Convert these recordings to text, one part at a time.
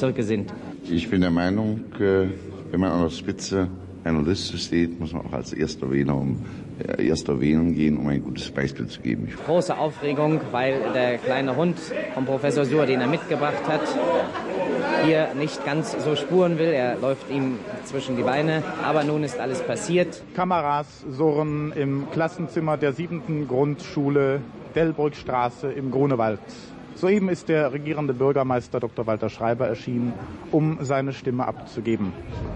Bezirke sind. Ich bin der Meinung, wenn man an der Spitze einer Liste steht, muss man auch als erster wählen gehen, um ein gutes Beispiel zu geben. Große Aufregung, weil der kleine Hund vom Professor Suhr, den er mitgebracht hat, hier nicht ganz so spuren will. Er läuft ihm zwischen die Beine, aber nun ist alles passiert. Kameras surren im Klassenzimmer der 7. Grundschule Delbrückstraße im Grunewald. Soeben ist der regierende Bürgermeister Dr. Walter Schreiber erschienen, um seine Stimme abzugeben.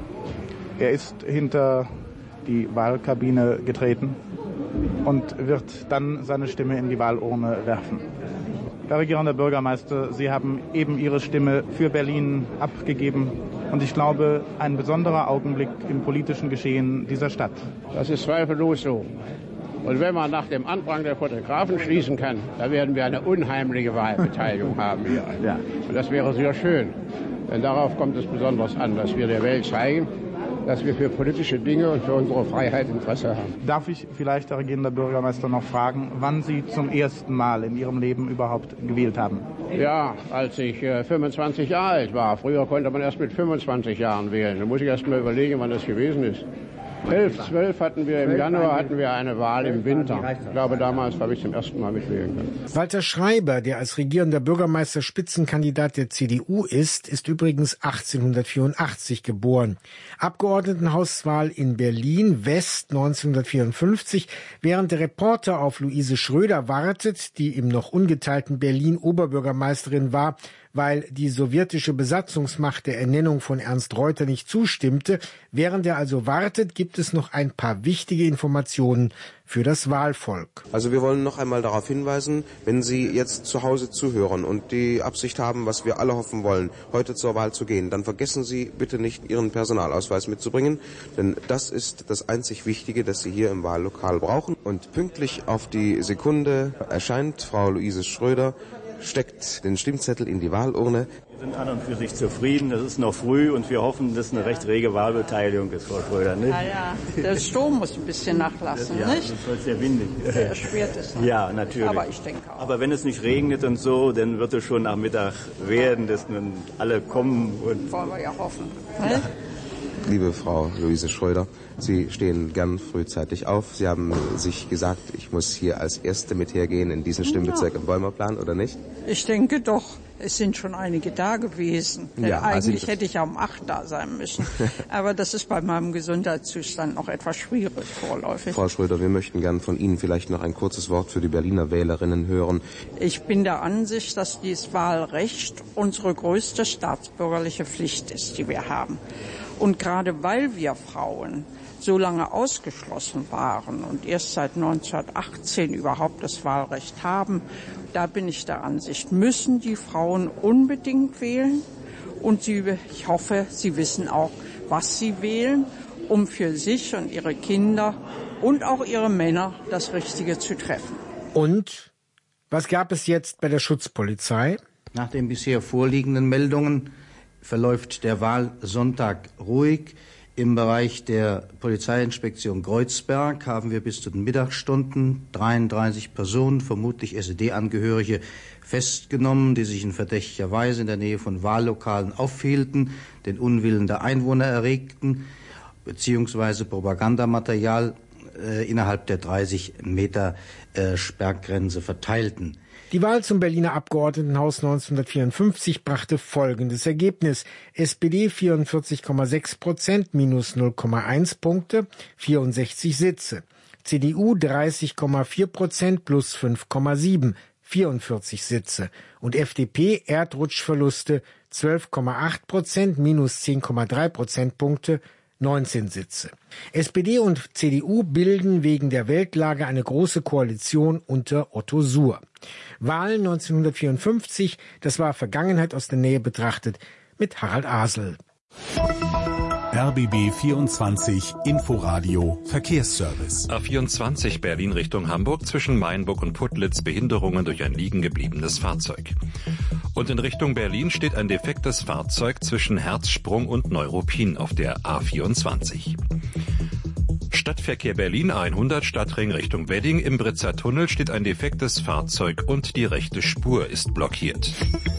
Er ist hinter die Wahlkabine getreten und wird dann seine Stimme in die Wahlurne werfen. Herr regierender Bürgermeister, Sie haben eben Ihre Stimme für Berlin abgegeben. Und ich glaube, ein besonderer Augenblick im politischen Geschehen dieser Stadt. Das ist zweifellos so. Und wenn man nach dem Andrang der Fotografen schließen kann, dann werden wir eine unheimliche Wahlbeteiligung haben hier. Ja. Und das wäre sehr schön. Denn darauf kommt es besonders an, dass wir der Welt zeigen, dass wir für politische Dinge und für unsere Freiheit Interesse haben. Darf ich vielleicht, Herr regierender Bürgermeister, noch fragen, wann Sie zum ersten Mal in Ihrem Leben überhaupt gewählt haben? Ja, als ich 25 Jahre alt war. Früher konnte man erst mit 25 Jahren wählen. Da muss ich erst mal überlegen, wann das gewesen ist. 11, 12 hatten wir im Januar eine Wahl im Winter. Ich glaube, damals habe ich zum ersten Mal mitwählen können. Walter Schreiber, der als regierender Bürgermeister Spitzenkandidat der CDU ist übrigens 1884 geboren. Abgeordnetenhauswahl in Berlin West 1954, während der Reporter auf Luise Schröder wartet, die im noch ungeteilten Berlin Oberbürgermeisterin war, weil die sowjetische Besatzungsmacht der Ernennung von Ernst Reuter nicht zustimmte. Während er also wartet, gibt es noch ein paar wichtige Informationen für das Wahlvolk. Also wir wollen noch einmal darauf hinweisen, wenn Sie jetzt zu Hause zuhören und die Absicht haben, was wir alle hoffen wollen, heute zur Wahl zu gehen, dann vergessen Sie bitte nicht, Ihren Personalausweis mitzubringen, denn das ist das einzig Wichtige, das Sie hier im Wahllokal brauchen. Und pünktlich auf die Sekunde erscheint Frau Luise Schröder, steckt den Stimmzettel in die Wahlurne. Wir sind an und für sich zufrieden. Es ist noch früh und wir hoffen, dass eine recht rege Wahlbeteiligung ist, Frau Schröder. Nicht? Ja, der Sturm muss ein bisschen nachlassen, ja, nicht? Das wird sehr windig. Sehr erschwert es. Ja, natürlich. Aber ich denke auch. Aber wenn es nicht regnet und so, dann wird es schon nach Mittag werden, dass nun alle kommen. Und wollen wir ja hoffen. Ja. Liebe Frau Luise Schröder, Sie stehen gern frühzeitig auf. Sie haben sich gesagt, ich muss hier als Erste mit hergehen in diesen Stimmbezirk im Bäumerplan, oder nicht? Ich denke doch. Es sind schon einige da gewesen. Ja, eigentlich hätte ich ja um 8 da sein müssen. Aber das ist bei meinem Gesundheitszustand noch etwas schwierig vorläufig. Frau Schröder, wir möchten gern von Ihnen vielleicht noch ein kurzes Wort für die Berliner Wählerinnen hören. Ich bin der Ansicht, dass dieses Wahlrecht unsere größte staatsbürgerliche Pflicht ist, die wir haben. Und gerade weil wir Frauen so lange ausgeschlossen waren und erst seit 1918 überhaupt das Wahlrecht haben, da bin ich der Ansicht, müssen die Frauen unbedingt wählen. Und ich hoffe, sie wissen auch, was sie wählen, um für sich und ihre Kinder und auch ihre Männer das Richtige zu treffen. Und was gab es jetzt bei der Schutzpolizei? Nach den bisher vorliegenden Meldungen verläuft der Wahlsonntag ruhig. Im Bereich der Polizeiinspektion Kreuzberg haben wir bis zu den Mittagsstunden 33 Personen, vermutlich SED-Angehörige, festgenommen, die sich in verdächtiger Weise in der Nähe von Wahllokalen aufhielten, den Unwillen der Einwohner erregten, beziehungsweise Propagandamaterial innerhalb der 30 Meter Sperrgrenze verteilten. Die Wahl zum Berliner Abgeordnetenhaus 1954 brachte folgendes Ergebnis. SPD 44,6%, minus 0,1 Punkte, 64 Sitze. CDU 30,4%, plus 5,7, 44 Sitze. Und FDP Erdrutschverluste 12,8%, minus 10,3 Prozentpunkte, 19 Sitze. SPD und CDU bilden wegen der Weltlage eine große Koalition unter Otto Suhr. Wahlen 1954, das war Vergangenheit aus der Nähe betrachtet, mit Harald Asel. RBB 24 Inforadio Verkehrsservice. A24 Berlin Richtung Hamburg zwischen Mainburg und Putlitz Behinderungen durch ein liegen gebliebenes Fahrzeug. Und in Richtung Berlin steht ein defektes Fahrzeug zwischen Herzsprung und Neuruppin auf der A24. Stadtverkehr Berlin 100 Stadtring Richtung Wedding. Im Britzer Tunnel steht ein defektes Fahrzeug und die rechte Spur ist blockiert.